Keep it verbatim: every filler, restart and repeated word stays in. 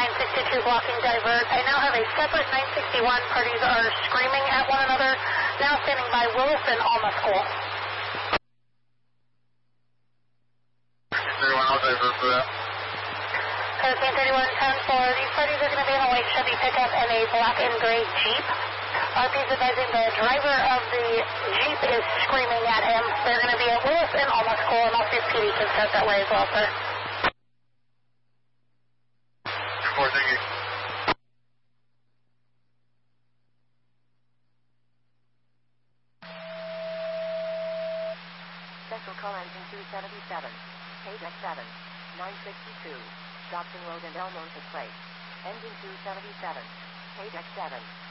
nine sixty-two blocking divert. I now have a separate nine sixty-one. Parties are screaming at one another. Now standing by Williston Alma School. thirty-one, I'll divert for that. Hurricane thirty-one ten four. These parties are going to be in a white Chevy pickup and a black and gray Jeep. R P is advising the driver of the Jeep is screaming at him. They're going to be at Williston Alma School, and I'll see if P D can set that way as well, sir. four, thank you. Central call engine two seventy-seven. Page X seven. nine sixty-two. Dobson Road and Elmont Place. Engine two seventy-seven. Page X seven.